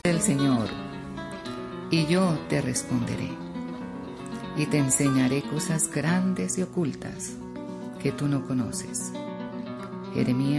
el Señor, y yo te responderé, y te enseñaré cosas grandes y ocultas que tú no conoces. Jeremías